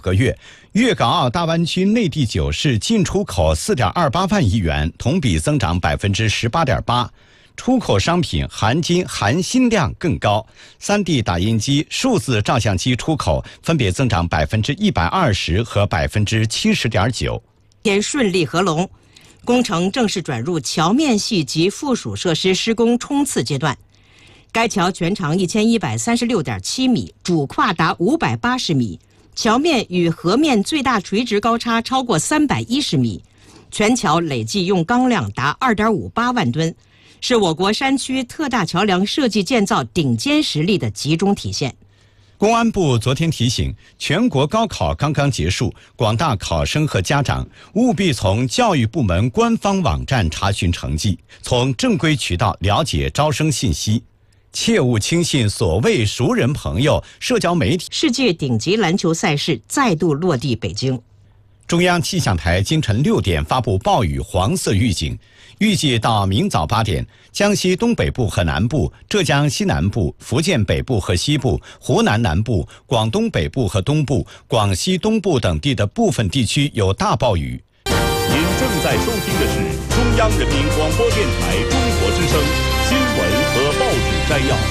个月，粤港澳大湾区内地酒市进出口4.28万亿元，同比增长18.8%。出口商品含金含锌量更高，3D 打印机、数字照相机出口分别增长120%和70.9%。 天顺利合龙，工程正式转入桥面系及附属设施施工冲刺阶段。该桥全长1136.7米，主跨达580米，桥面与河面最大垂直高差超过310米，全桥累计用钢量达2.58万吨。是我国山区特大桥梁设计建造顶尖实力的集中体现。 公安部昨天提醒，全国高考刚刚结束，广大考生和家长务必从教育部门官方网站查询成绩，从正规渠道了解招生信息，切勿轻信所谓熟人朋友、社交媒体。 世界顶级篮球赛事再度落地北京。 中央气象台今晨6点发布暴雨黄色预警，预计到明早8点，江西东北部和南部、浙江西南部、福建北部和西部、湖南南部、广东北部和东部、广西东部等地的部分地区有大暴雨。 您正在收听的是中央人民广播电台中国之声新闻和报纸摘要。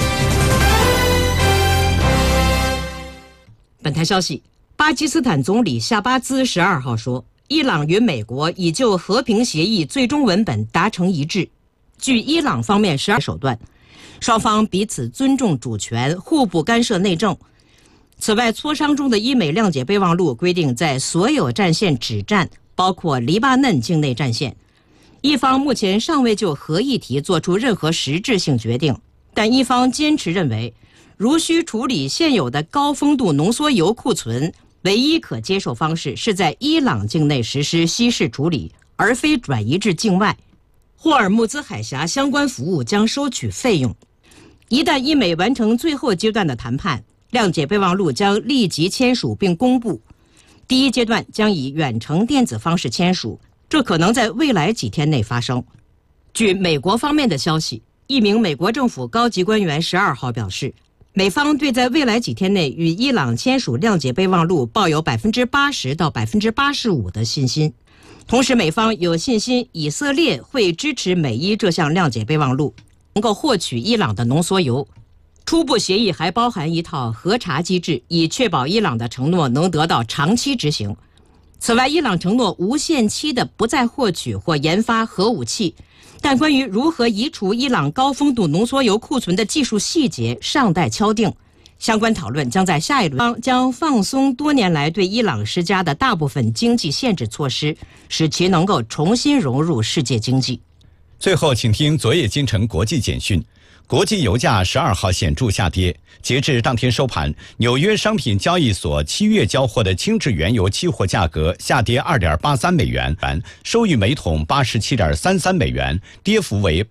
本台消息，巴基斯坦总理夏巴兹12号说，伊朗与美国已就和平协议最终文本达成一致。据伊朗方面12手段，双方彼此尊重主权，互不干涉内政。此外，磋商中的伊美谅解备忘录规定，在所有战线止战，包括黎巴嫩境内战线。一方目前尚未就核议题做出任何实质性决定，但一方坚持认为，如需处理现有的高丰度浓缩铀库存，唯一可接受方式是在伊朗境内实施稀释处理，而非转移至境外。霍尔木兹海峡相关服务将收取费用。一旦伊美完成最后阶段的谈判，谅解备忘录将立即签署并公布。第一阶段将以远程电子方式签署，这可能在未来几天内发生。据美国方面的消息，一名美国政府高级官员12号表示，美方对在未来几天内与伊朗签署谅解备忘录抱有80%到85%的信心。同时，美方有信心以色列会支持美伊这项谅解备忘录，能够获取伊朗的浓缩铀。初步协议还包含一套核查机制，以确保伊朗的承诺能得到长期执行。此外，伊朗承诺无限期的不再获取或研发核武器，但关于如何移除伊朗高丰度浓缩铀库存的技术细节尚待敲定。相关讨论将在下一轮将放松多年来对伊朗施加的大部分经济限制措施，使其能够重新融入世界经济。 最后，请听昨夜今晨国际简讯。国际油价12号显著下跌，截至当天收盘，纽约商品交易所7月交货的轻质原油期货价格下跌2.83美元，收于每桶87.33美元，跌幅为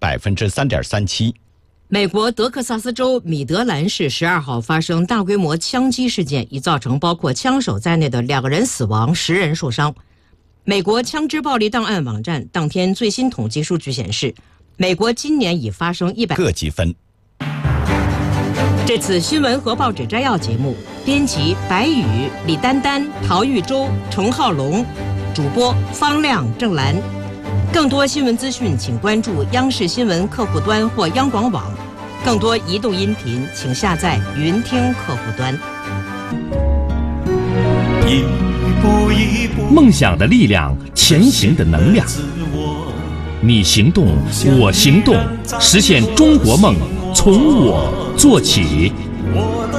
3.37%。 美国德克萨斯州米德兰市12号发生大规模枪击事件，已造成包括枪手在内的2人死亡，10人受伤。美国枪支暴力档案网站当天最新统计数据显示，美国今年已发生100 各积分。 这次新闻和报纸摘要节目，编辑白宇、李丹丹、陶玉洲、程浩龙，主播方亮、郑兰。更多新闻资讯，请关注央视新闻客户端或央广网。更多移动音频，请下载云听客户端。 一步一步， 梦想的力量，前行的能量。你行动，我行动，实现中国梦，从我做起。